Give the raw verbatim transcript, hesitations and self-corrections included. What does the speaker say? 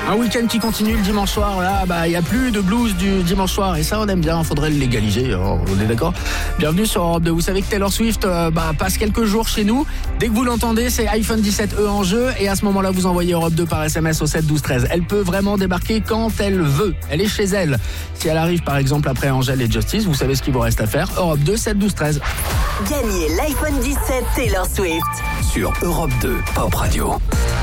Un week-end qui continue le dimanche soir, là, bah, il n'y a plus de blues du dimanche soir, et ça, on aime bien, il faudrait le légaliser, on est d'accord? Bienvenue sur Europe deux. Vous savez que Taylor Swift euh, bah, passe quelques jours chez nous. Dès que vous l'entendez, c'est iPhone dix-sept E en jeu, et à ce moment-là, vous envoyez Europe deux par S M S au sept douze treize. Elle peut vraiment débarquer quand elle veut. Elle est chez elle. Si elle arrive, par exemple, après Angèle et Justice, vous savez ce qu'il vous reste à faire. Europe deux, sept douze treize. Gagnez l'iPhone dix-sept Taylor Swift sur Europe deux Pop Radio.